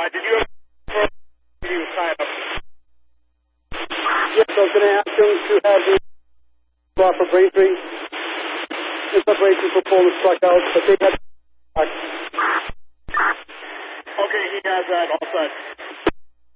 Did you ever he was tied up? Yes, I was going to ask him to have the off of Braintree in preparation for pulling the truck out, but they had... Okay, he has that all set.